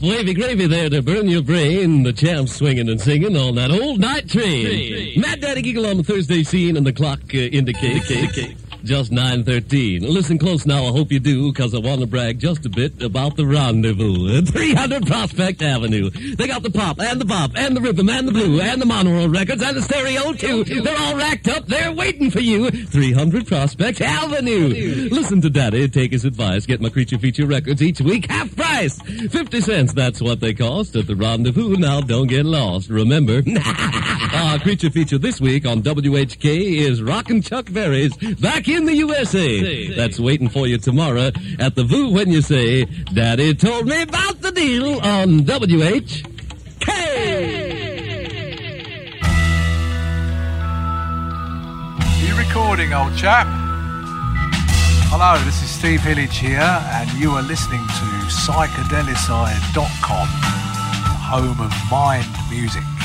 wavy gravy there to burn your brain. The champs swinging and singing on that old night train. Mad Daddy Giggle on the Thursday scene, and the clock indicates just 9:13. Listen close now, I hope you do, because I want to brag just a bit about the Rendezvous at 300 Prospect Avenue. They got the pop, and the bop, and the rhythm, and the blue, and the mono records, and the stereo, too. They're all racked up, they're waiting for you. 300 Prospect Avenue. Listen to Daddy, take his advice, get my Creature Feature records each week, half price. 50 cents, that's what they cost at the Rendezvous. Now, don't get lost. Remember, our Creature Feature this week on WHK is Rockin' Chuck Berry's Back in the USA. That's waiting for you tomorrow at the Voo when you say, Daddy told me about the deal on WHK. Are you recording, old chap? Hello, this is Steve Hillage here, and you are listening to Psychedelicide.com, home of mind music.